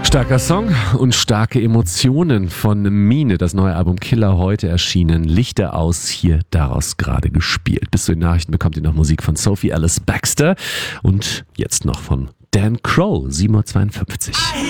Starker Song und starke Emotionen von Mine. Das neue Album Killer heute erschienen. Lichter aus, hier daraus gerade gespielt. Bis zu den Nachrichten bekommt ihr noch Musik von Sophie Alice Baxter und jetzt noch von Dan Crow, 7:52 Uhr.